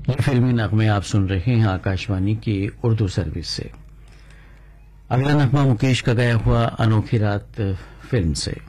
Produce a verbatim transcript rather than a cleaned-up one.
ये फिल्मी नगमे आप सुन रहे हैं आकाशवाणी की उर्दू सर्विस से। अगला नगमा मुकेश का गाया हुआ अनोखी रात फिल्म से।